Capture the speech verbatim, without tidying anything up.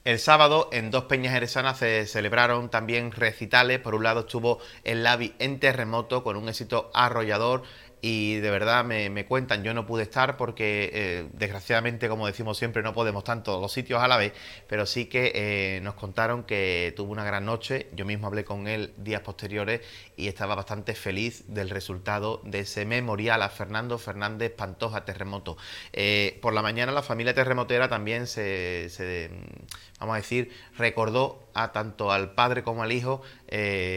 El sábado en dos peñas jerezanas se celebraron también recitales. Por un lado estuvo el Lavi en terremoto con un éxito arrollador y de verdad me, me cuentan, yo no pude estar porque eh, desgraciadamente, como decimos siempre, no podemos estar en todos los sitios a la vez, pero sí que eh, nos contaron que tuvo una gran noche. Yo mismo hablé con él días posteriores y estaba bastante feliz del resultado de ese memorial a Fernando Fernández Pantoja Terremoto. Eh, por la mañana la familia terremotera también se, se vamos a decir, recordó a tanto al padre como al hijo, eh,